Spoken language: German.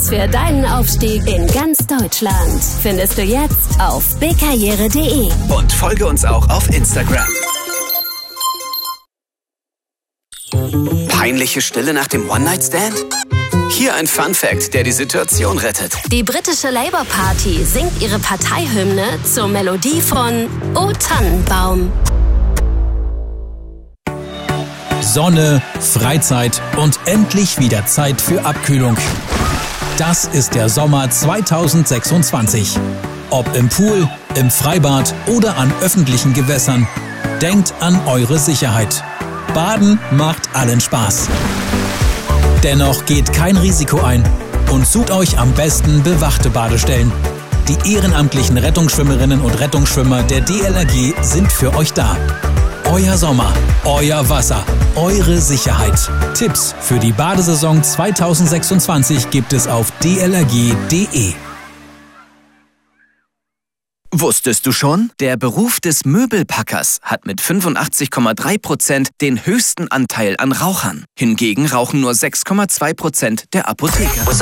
Tipps für deinen Aufstieg in ganz Deutschland findest du jetzt auf bkarriere.de. Und folge uns auch auf Instagram. Peinliche Stille nach dem One-Night-Stand? Hier ein Fun-Fact, der die Situation rettet. Die britische Labour Party singt ihre Parteihymne zur Melodie von O Tannenbaum. Sonne, Freizeit und endlich wieder Zeit für Abkühlung. Das ist der Sommer 2026. Ob im Pool, im Freibad oder an öffentlichen Gewässern, denkt an eure Sicherheit. Baden macht allen Spaß. Dennoch geht kein Risiko ein und sucht euch am besten bewachte Badestellen. Die ehrenamtlichen Rettungsschwimmerinnen und Rettungsschwimmer der DLRG sind für euch da. Euer Sommer, euer Wasser, eure Sicherheit. Tipps für die Badesaison 2026 gibt es auf dlrg.de. Wusstest du schon? Der Beruf des Möbelpackers hat mit 85,3% den höchsten Anteil an Rauchern. Hingegen rauchen nur 6,2% der Apotheker.